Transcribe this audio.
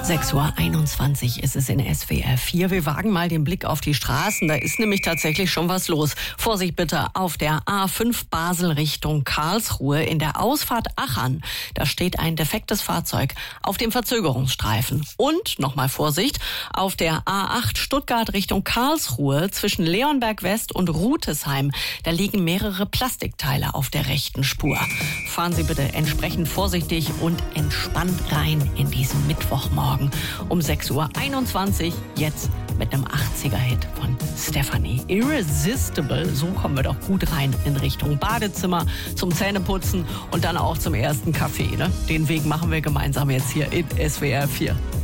6:21 Uhr ist es in SWR 4. Wir wagen mal den Blick auf die Straßen. Da ist nämlich tatsächlich schon was los. Vorsicht bitte auf der A5 Basel Richtung Karlsruhe in der Ausfahrt Achern. Da steht ein defektes Fahrzeug auf dem Verzögerungsstreifen. Und nochmal Vorsicht auf der A8 Stuttgart Richtung Karlsruhe zwischen Leonberg West und Rutesheim. Da liegen mehrere Plastikteile auf der rechten Spur. Fahren Sie bitte entsprechend vorsichtig und entspannt rein in diesen Mittwochmorgen. Um 6:21 Uhr, jetzt mit einem 80er-Hit von Stefanie. Irresistible, so kommen wir doch gut rein in Richtung Badezimmer, zum Zähneputzen und dann auch zum ersten Kaffee. Ne? Den Weg machen wir gemeinsam jetzt hier in SWR 4.